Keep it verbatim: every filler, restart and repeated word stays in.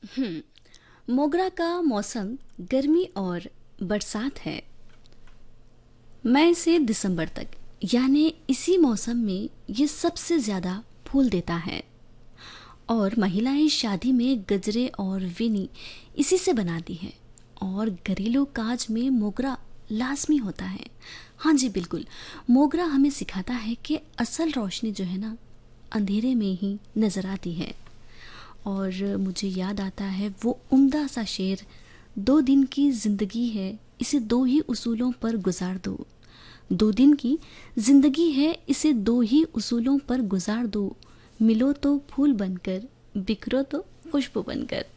हम्म मोगरा का मौसम गर्मी और बरसात है। मई से दिसंबर तक, यानी इसी मौसम में ये सबसे ज़्यादा फूल देता है। और महिलाएं शादी में गजरे और वेनी इसी से बनाती हैं। और घरेलू काज में मोगरा लाजमी होता है। हाँ जी बिल्कुल, मोगरा हमें सिखाता है कि असल रोशनी जो है ना, अंधेरे में ही नज़र आती है। और मुझे याद आता है वो उम्दा सा शेर, दो दिन की जिंदगी है इसे दो ही उसूलों पर गुजार दो। दो दिन की जिंदगी है इसे दो ही उसूलों पर गुजार दो। मिलो तो फूल बनकर, बिखरो तो खुशबू बनकर।